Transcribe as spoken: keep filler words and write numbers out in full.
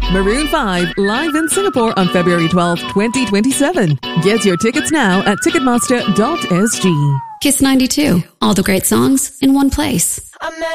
Maroon five, live in Singapore on February twelfth, twenty twenty-seven. Get your tickets now at ticketmaster dot s g. Kiss ninety-two. All the great songs in one place.